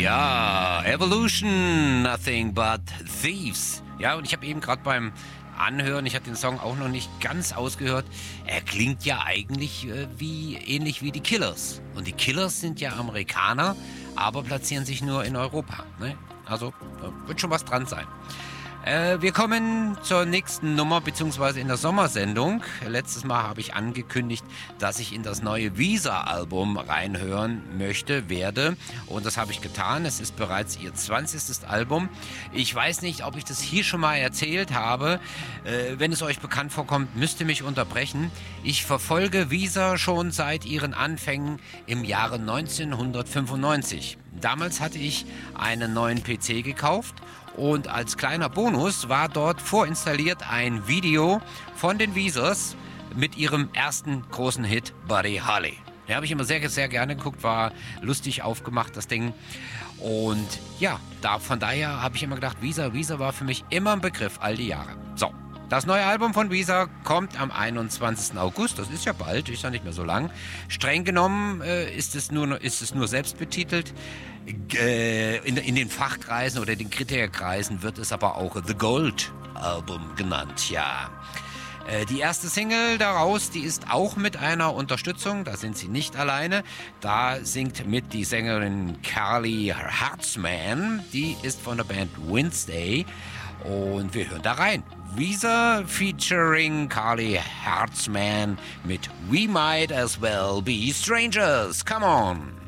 Ja, Evolution, Nothing But Thieves. Ja, und ich habe eben gerade beim Anhören, ich hatte den Song auch noch nicht ganz ausgehört, er klingt ja eigentlich ähnlich wie die Killers. Und die Killers sind ja Amerikaner, aber platzieren sich nur in Europa. Ne? Also wird schon was dran sein. Wir kommen zur nächsten Nummer, beziehungsweise in der Sommersendung. Letztes Mal habe ich angekündigt, dass ich in das neue Visa-Album reinhören werde. Und das habe ich getan. Es ist bereits ihr 20. Album. Ich weiß nicht, ob ich das hier schon mal erzählt habe. Wenn es euch bekannt vorkommt, müsst ihr mich unterbrechen. Ich verfolge Visa schon seit ihren Anfängen im Jahre 1995. Damals hatte ich einen neuen PC gekauft. Und als kleiner Bonus war dort vorinstalliert ein Video von den Weezers mit ihrem ersten großen Hit Buddy Holly. Den habe ich immer sehr, sehr gerne geguckt, war lustig aufgemacht, das Ding. Und ja, von daher habe ich immer gedacht, Weezer war für mich immer ein Begriff, all die Jahre. So, das neue Album von Weezer kommt am 21. August, das ist ja bald, ist ja nicht mehr so lang. Streng genommen ist es nur selbst betitelt. In den Fachkreisen oder den Kritikerkreisen wird es aber auch The Gold Album genannt, ja. Die erste Single daraus, die ist auch mit einer Unterstützung, da sind sie nicht alleine. Da singt mit die Sängerin Carly Hartzman, die ist von der Band Wednesday und wir hören da rein. Weezer featuring Carly Hartzman mit We Might As Well Be Strangers, come on!